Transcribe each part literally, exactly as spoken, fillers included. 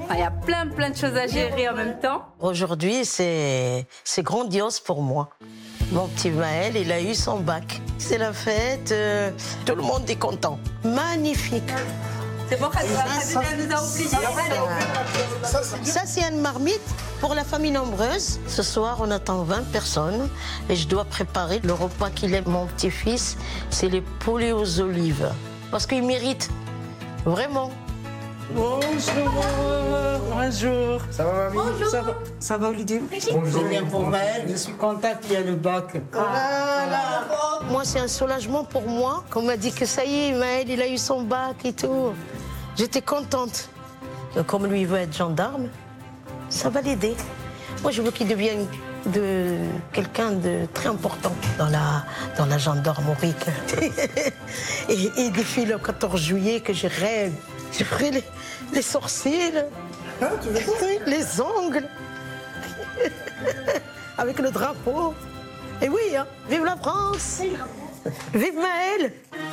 Il y a plein, plein de choses à gérer en même temps. Aujourd'hui, c'est c'est grandiose pour moi. Mon petit Maël, il a eu son bac. C'est la fête, euh, tout le monde est content. Magnifique. C'est bon, ça nous a obligés. Ça, c'est une marmite pour la famille nombreuse. Ce soir, on attend vingt personnes et je dois préparer le repas qu'il aime, mon petit-fils. C'est les poulets aux olives. Parce qu'il mérite, vraiment. Bonjour. Bonjour. Ça va, mamie? Bonjour. Ça va, ça va Olivier? Bonjour. C'est bien pour Maël. Je suis content qu'il y ait le bac. Voilà. Moi, c'est un soulagement pour moi. Qu'on m'a dit que ça y est, Maël, il a eu son bac et tout. J'étais contente. Comme lui, il veut être gendarme, ça va l'aider. Moi, je veux qu'il devienne de quelqu'un de très important dans la, dans la gendarmerie. et, et des filles le quatorze juillet que je rêve. Je ferai les, les sourcils, hein, tu veux oui, les ongles, avec le drapeau. Et oui, hein, vive la France, vive Maël.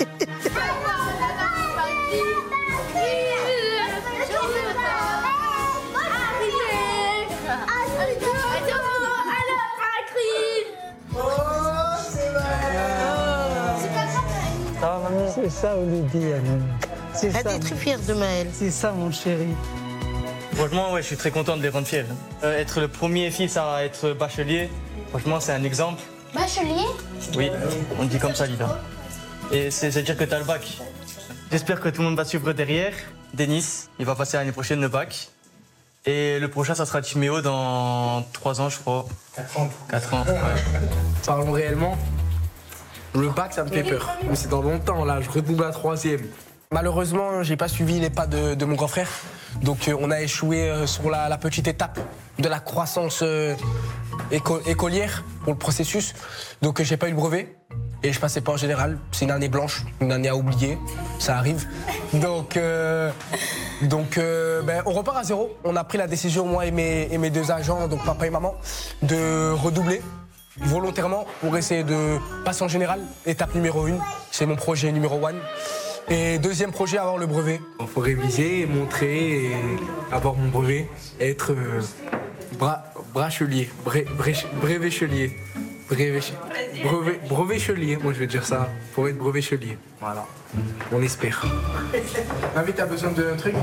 C'est ça, Olivier. C'est Elle est très fière de Maël. C'est ça, mon chéri. Franchement, ouais, je suis très content de les rendre fiers. Euh, être le premier fils à être bachelier, franchement, c'est un exemple. Bachelier? Oui, on dit comme ça, Lila. Et c'est-à-dire que tu as le bac. J'espère que tout le monde va suivre derrière. Denis, il va passer l'année prochaine le bac. Et le prochain, ça sera Timéo dans trois ans, je crois. quatre ans. quatre ans, ouais. Parlons réellement. Le bac, ça me fait peur. Mais c'est dans longtemps, là. Je redouble la troisième. Malheureusement, j'ai pas suivi les pas de, de mon grand frère. Donc, euh, on a échoué euh, sur la, la petite étape de la croissance euh, éco écolière pour le processus. Donc, euh, j'ai pas eu le brevet. Et je passais pas en général. C'est une année blanche, une année à oublier. Ça arrive. Donc, euh, donc euh, ben, on repart à zéro. On a pris la décision, moi et mes, et mes deux agents, donc papa et maman, de redoubler volontairement pour essayer de passer en général. Étape numéro une, c'est mon projet numéro one. Et deuxième projet, avoir le brevet. Il faut réviser, montrer, et avoir mon brevet, et être euh, bra brachelier, bre brevet chelier. Brevet, brevet, brevet chelier, moi je vais dire ça, pour être brevet chelier. Voilà, on espère. Mamie, t'as besoin d'un truc?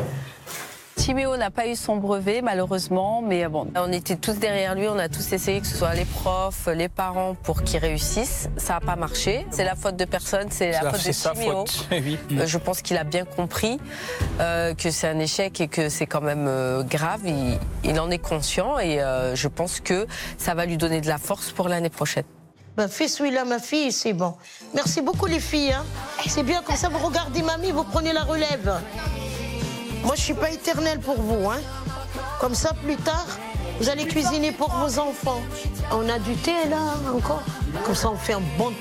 Timéo n'a pas eu son brevet, malheureusement, mais bon, on était tous derrière lui, on a tous essayé, que ce soit les profs, les parents, pour qu'il réussisse. Ça n'a pas marché. C'est la faute de personne, c'est la, la faute de Timéo. Oui. Euh, je pense qu'il a bien compris euh, que c'est un échec et que c'est quand même euh, grave. Il, il en est conscient et euh, je pense que ça va lui donner de la force pour l'année prochaine. Ben, fais celui-là, ma fille, c'est bon. Merci beaucoup, les filles. Hein. C'est bien, comme ça, vous regardez mamie, vous prenez la relève. Moi, je suis pas éternelle pour vous, hein. Comme ça, plus tard, vous allez cuisiner pour vos enfants. On a du thé, là, encore. Comme ça, on fait un bon